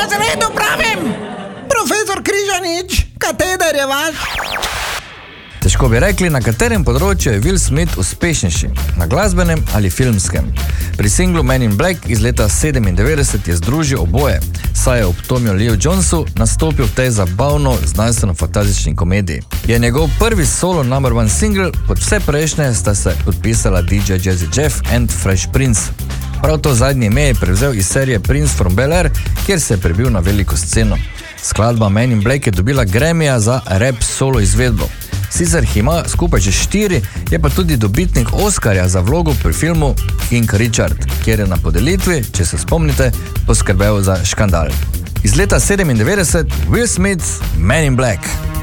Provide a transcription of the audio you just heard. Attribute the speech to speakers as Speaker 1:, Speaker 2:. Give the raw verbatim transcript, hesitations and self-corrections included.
Speaker 1: razredu pravim! Profesor Križanič, kateder je vaš?
Speaker 2: Težko bi rekli, na katerem področju je Will Smith uspešnejši, na glasbenem ali filmskem. Pri singlu Men in Black iz leta sedemindevetdeset je združil oboje, saj je ob Tommyu Lee Jonesu nastopil v tej zabavno znanstveno-fantastični komediji. Je njegov prvi solo number one single, pod vse prejšnje sta se podpisala D J Jazzy Jeff and Fresh Prince. Prav to zadnje ime je prevzel iz serije Prince from Bel-Air, kjer se je prebil na veliko sceno. Skladba Men in Black je dobila Grammyja za rap solo izvedbo. Sicer jih ima skupaj že štiri, je pa tudi dobitnik Oskarja za vlogo pri filmu King Richard, kjer je na podelitvi, če se spomnite, poskrbel za škandal. Iz leta sedemindevetdeset Will Smith, Men in Black.